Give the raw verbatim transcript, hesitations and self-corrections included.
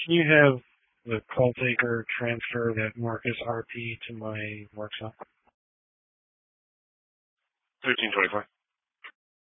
Can you have the call taker transfer that Marcus R P to my workshop? thirteen twenty-four.